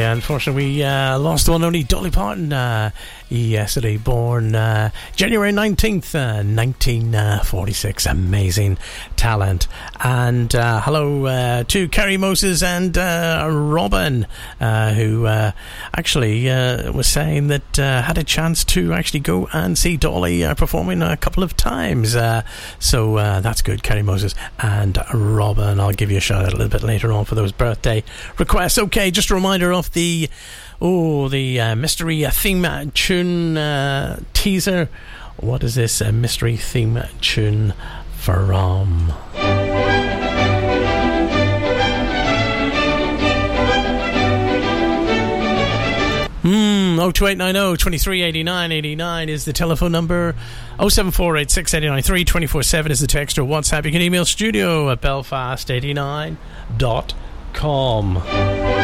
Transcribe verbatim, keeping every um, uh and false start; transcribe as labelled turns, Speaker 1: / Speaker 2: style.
Speaker 1: yeah, unfortunately we uh, lost the one only Dolly Parton uh, yesterday, born uh, January nineteenth, uh, nineteen forty-six. Amazing talent. And uh, hello uh, to Kerry Moses and uh, Robin, uh, who uh, actually uh, was saying that uh, had a chance to actually go and see Dolly uh, performing a couple of times. Uh, so uh, that's good, Kerry Moses and Robin. I'll give you a shout out a little bit later on for those birthday requests. Okay, just a reminder of the oh the uh, mystery uh, theme tune uh, teaser. What is this uh, mystery theme tune from? Hmm, oh two eight nine oh, two three eight nine eight nine is the telephone number. oh seven four eight six eight nine three two four seven is the text or WhatsApp. You can email studio at belfast eighty nine dot com.